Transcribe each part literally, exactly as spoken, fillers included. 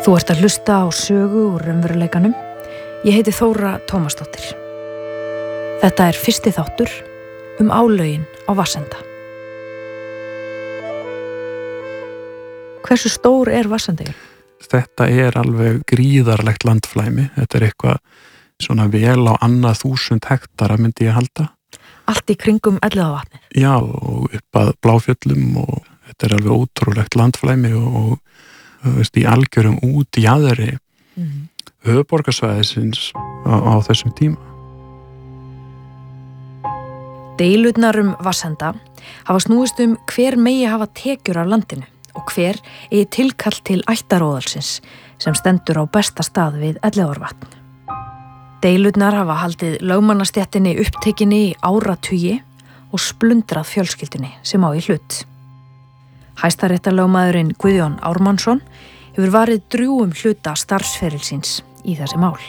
Þú ert að hlusta á sögu úr raunveruleikanum. Ég heiti Þóra Tómasdóttir. Þetta er fyrsti þáttur um álögin á Vatnsenda. Hversu stór er Vatnsendagil? Þetta er alveg gríðarlegt landflæmi. Þetta er eitthvað svona vel á annað þúsund hektara myndi ég halda. Allt í kringum Elliðavatnið? Já, og upp að Bláfjöllum og þetta er alveg ótrúlegt landflæmi og veist, í algjörum út í jaðri mm. höfuðborgarsvæðisins á, á þessum tíma. Deilurnar um Vatnsenda hafa snúist um hver megi hafa tekjur af landinu og hver eigi tilkall til ættaróðalsins sem stendur á besta stað við Elliðavatn. Deilurnar hafa haldið lögmannastéttinni upptekinni í áratugi og splundrað fjölskyldunni sem á í hlut. Hæstaréttarlögmaðurinn Guðjón Ármannsson hefur varið drjúgum hluta starfsferilsins í þessi mál.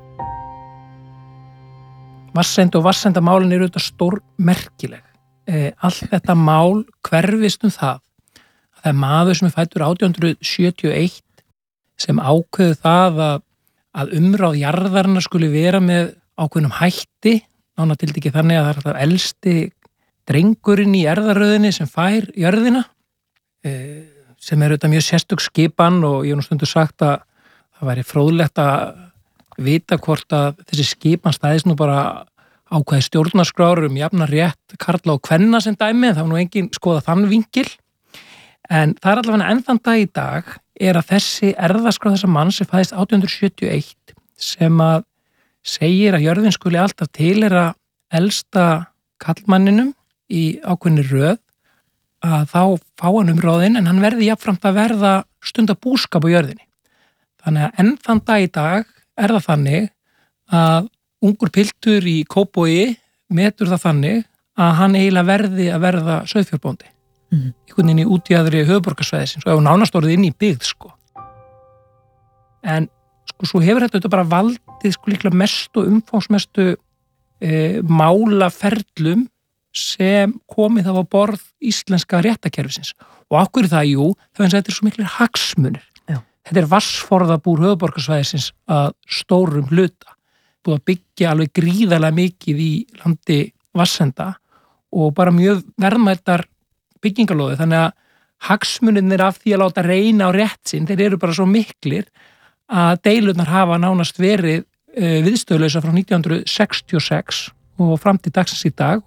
Vatnsenda og Vatsendamálin eru auðvitað stórmerkileg. E, allt þetta mál hverfist um það að það er maður sem er fæddur átján hundruð sjötíu og eitt sem ákveður það að, að umráð jarðarinnar skuli vera með ákveðnum hætti, nánar tiltekið þannig að það er elsti drengurinn í jarðarröðinni sem fær jörðina, e, sem er auðvitað mjög sérstök skipan og ég hef nú stundu sagt að það væri fróðlegt að vita hvort að þessi skipan stæðist nú bara ákveði stjórnarskrár um jafna rétt karla og kvenna sem dæmi, það var nú engin skoða þann vinkil, en það er allavega enn þann dag í dag er að þessi erfðaskrá þessa mann sem fæðist átján hundruð sjötíu og eitt sem að segir að jörðin skuli alltaf tilheyra elsta karlmanninum í ákveðinni röð, að þá fá hann umráðin en hann verði jafnframt að verða stunda búskap á jörðinni. Þannig að enn þann dag í dag er það þannig að ungur piltur í Kópavogi metur það þannig að hann eiginlega verði að verða sauðfjárbóndi. Mm. Einhvern veginn í útjaðri höfuðborgarsvæðisins og hefur nánast orðið inn í byggð sko. En sko svo hefur þetta bara valdið sko líklega mestu og umfangsmestu e, málaferlum sem komið þá á borð íslenska réttakerfisins. Og af hverju það, jú, það finnst að þetta er svo miklir hagsmunir. Já. Þetta er vatnsforðabúr höfuðborgarsvæðisins að stórum hluta. Búið að byggja alveg gríðarlega mikið í landi Vatsenda og bara mjög verðmætar byggingalóði. Þannig að hagsmunirnir af því að láta reyna á rétt sinn, þeir eru bara svo miklir að deilurnar hafa nánast verið uh, viðstöðlausa frá nítján hundruð sextíu og sex og fram til dagsins í dag.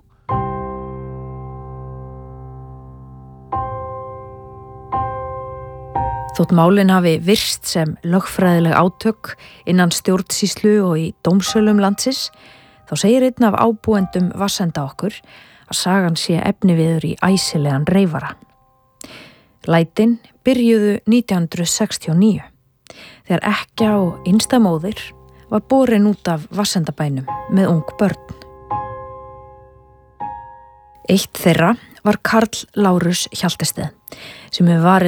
Þótt málin hafi virst sem lögfræðileg átök innan stjórnsýslu og í dómsölum landsins, þá segir einn af ábúendum Vatsenda okkur að sagan sé efniviður í æsilegan reyfara. Lætin byrjuðu nítján hundruð sextíu og níu, þegar ekkja og innsta móðir var borin út af Vatsendabænum með ung börn. Eitt þeirra var Karl Lárus Hjaltested, sem hefur varið